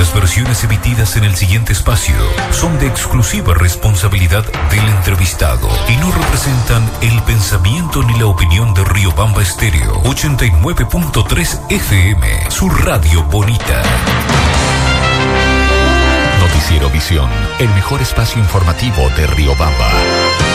Las versiones emitidas en el siguiente espacio son de exclusiva responsabilidad del entrevistado y no representan el pensamiento ni la opinión de Riobamba Estéreo 89.3 FM, su radio bonita. Noticiero Visión, el mejor espacio informativo de Riobamba.